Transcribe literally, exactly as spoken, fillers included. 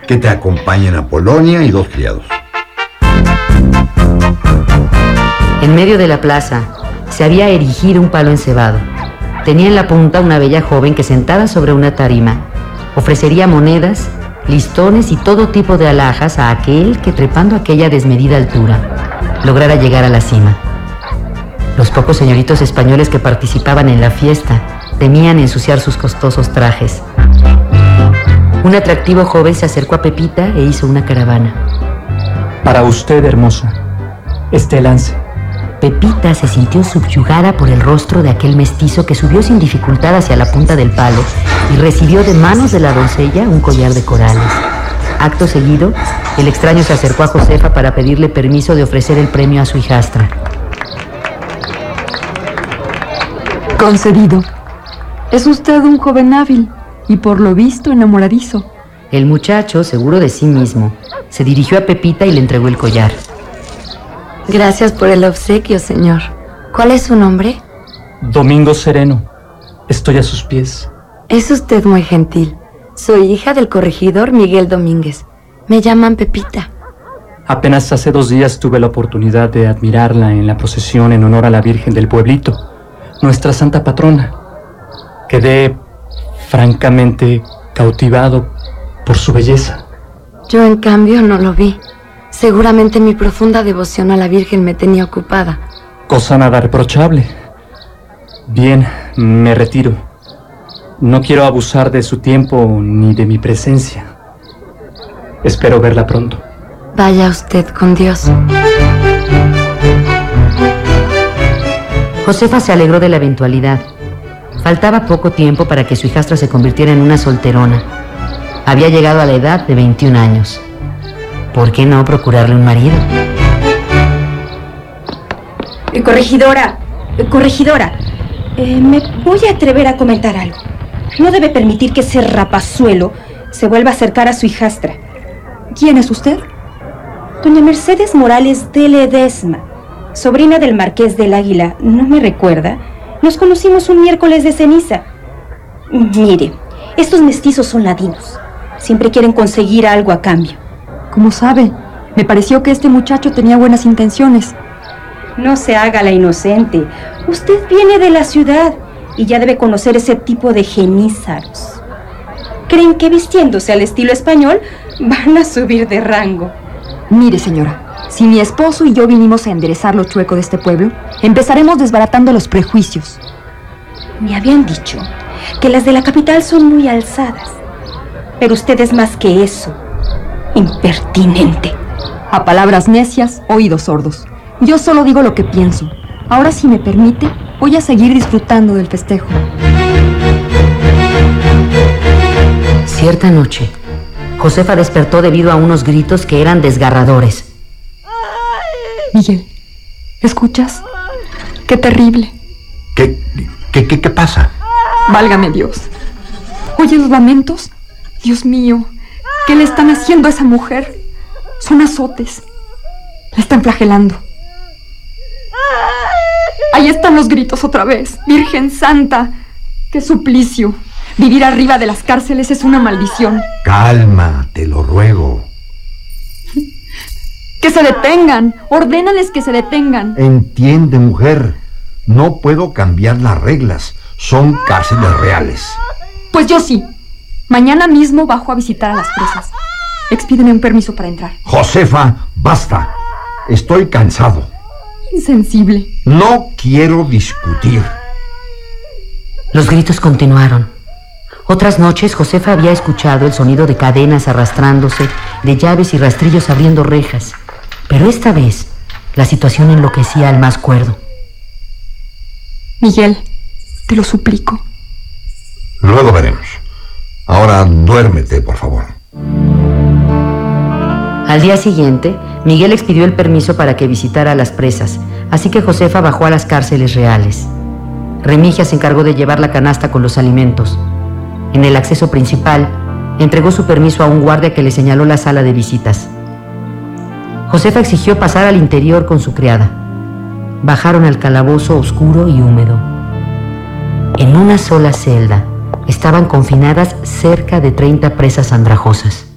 Que te acompañen a Polonia y dos criados. En medio de la plaza se había erigido un palo encebado. Tenía en la punta una bella joven que, sentada sobre una tarima, ofrecería monedas, listones y todo tipo de alhajas a aquel que, trepando aquella desmedida altura, lograra llegar a la cima. Los pocos señoritos españoles que participaban en la fiesta temían ensuciar sus costosos trajes. Un atractivo joven se acercó a Pepita e hizo una caravana. Para usted, hermosa, este lance. Pepita se sintió subyugada por el rostro de aquel mestizo que subió sin dificultad hacia la punta del palo y recibió de manos de la doncella un collar de corales. Acto seguido, el extraño se acercó a Josefa para pedirle permiso de ofrecer el premio a su hijastra. Concedido. Es usted un joven hábil y por lo visto enamoradizo. El muchacho, seguro de sí mismo, se dirigió a Pepita y le entregó el collar. Gracias por el obsequio, señor. ¿Cuál es su nombre? Domingo Sereno. Estoy a sus pies. Es usted muy gentil. Soy hija del corregidor Miguel Domínguez. Me llaman Pepita. Apenas hace dos días tuve la oportunidad de admirarla en la procesión en honor a la Virgen del Pueblito, nuestra santa patrona. Quedé francamente cautivado por su belleza. Yo, en cambio, no lo vi. Seguramente mi profunda devoción a la Virgen me tenía ocupada. Cosa nada reprochable. Bien, me retiro. No quiero abusar de su tiempo ni de mi presencia. Espero verla pronto. Vaya usted con Dios. Josefa se alegró de la eventualidad. Faltaba poco tiempo para que su hijastra se convirtiera en una solterona. Había llegado a la edad de veintiún años. ¿Por qué no procurarle un marido? Eh, corregidora, eh, corregidora, eh, me voy a atrever a comentar algo. No debe permitir que ese rapazuelo se vuelva a acercar a su hijastra. ¿Quién es usted? Doña Mercedes Morales de Ledesma, sobrina del Marqués del Águila. ¿No me recuerda? Nos conocimos un miércoles de ceniza. Mire, estos mestizos son ladinos. Siempre quieren conseguir algo a cambio. ¿Cómo sabe? Me pareció que este muchacho tenía buenas intenciones. No se haga la inocente. Usted viene de la ciudad y ya debe conocer ese tipo de genízaros. Creen que vistiéndose al estilo español van a subir de rango. Mire, señora, si mi esposo y yo vinimos a enderezar lo chueco de este pueblo, empezaremos desbaratando los prejuicios. Me habían dicho que las de la capital son muy alzadas, pero usted es más que eso. Impertinente. A palabras necias, oídos sordos. Yo solo digo lo que pienso. Ahora, si me permite, voy a seguir disfrutando del festejo. Cierta noche, Josefa despertó debido a unos gritos que eran desgarradores. Miguel, ¿escuchas? ¡Qué terrible! ¿Qué, qué, qué, qué pasa? Válgame Dios. ¿Oyes los lamentos? Dios mío, ¿qué le están haciendo a esa mujer? Son azotes. La están flagelando. Ahí están los gritos otra vez. Virgen Santa, qué suplicio. Vivir arriba de las cárceles es una maldición. Calma, te lo ruego. ¡Que se detengan! Ordénales que se detengan. Entiende, mujer. No puedo cambiar las reglas. Son cárceles reales. Pues yo sí. Mañana mismo bajo a visitar a las presas. Expídeme un permiso para entrar. Josefa, basta. Estoy cansado. Insensible. No quiero discutir. Los gritos continuaron. Otras noches, Josefa había escuchado el sonido de cadenas arrastrándose, de llaves y rastrillos abriendo rejas. Pero esta vez, la situación enloquecía al más cuerdo. Miguel, te lo suplico. Luego veremos. Ahora duérmete, por favor. Al día siguiente, Miguel expidió el permiso para que visitara a las presas, así que Josefa bajó a las cárceles reales. Remigia se encargó de llevar la canasta con los alimentos. En el acceso principal, entregó su permiso a un guardia que le señaló la sala de visitas. Josefa exigió pasar al interior con su criada. Bajaron al calabozo oscuro y húmedo. En una sola celda estaban confinadas cerca de treinta presas andrajosas.